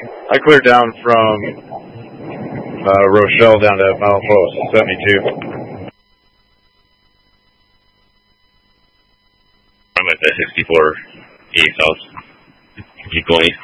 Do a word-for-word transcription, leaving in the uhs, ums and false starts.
I cleared down from uh, Rochelle down to Milepost, seventy-two. I'm at the sixty-four east south. Keep going east.